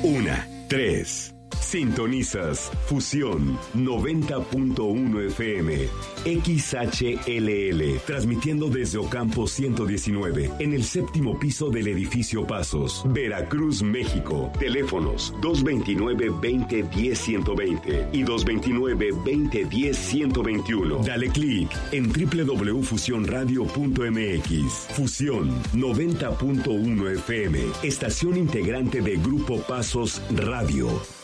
Una, tres. Sintonizas Fusión 90.1 FM, XHLL, transmitiendo desde Ocampo 119, en el 7º piso del edificio Pasos, Veracruz, México. Teléfonos 229-2010-120 y 229-2010-121. Dale clic en www.fusionradio.mx. Fusión 90.1 FM, estación integrante de Grupo Pasos Radio.